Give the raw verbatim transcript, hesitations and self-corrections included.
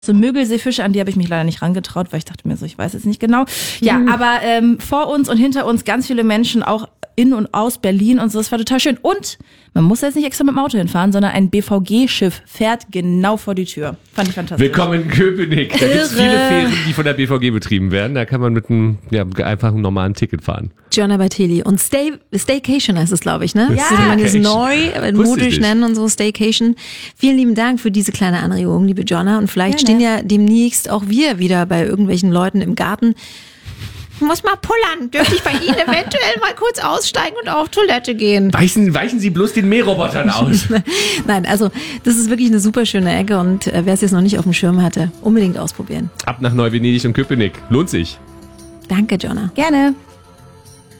So Mögelseefische, an die habe ich mich leider nicht rangetraut, weil ich dachte mir so, ich weiß jetzt nicht genau. Ja, mhm. aber ähm, vor uns und hinter uns ganz viele Menschen, auch in und aus Berlin und so. Das war total schön. Und man muss jetzt nicht extra mit dem Auto hinfahren, sondern ein B V G-Schiff fährt genau vor die Tür. Fand ich fantastisch. Willkommen in Köpenick. Da gibt es viele Fähren, die von der B V G betrieben werden. Da kann man mit einem ja, einfachen normalen Ticket fahren. Gianna Bartelli. Und Stay, Staycation heißt es, glaube ich, ne? Ja. Würde man das neu, modisch nennen und so, Staycation. Vielen lieben Dank für diese kleine Anregung, liebe Gianna. Und vielleicht Gerne. stehen ja demnächst auch wir wieder bei irgendwelchen Leuten im Garten. Ich muss mal pullern. Dürfte ich bei Ihnen eventuell mal kurz aussteigen und auf Toilette gehen? Weichen, weichen Sie bloß den Mährobotern aus. Nein, also das ist wirklich eine super schöne Ecke und äh, wer es jetzt noch nicht auf dem Schirm hatte, unbedingt ausprobieren. Ab nach Neu-Venedig und Köpenick. Lohnt sich. Danke, Gianna. Gerne.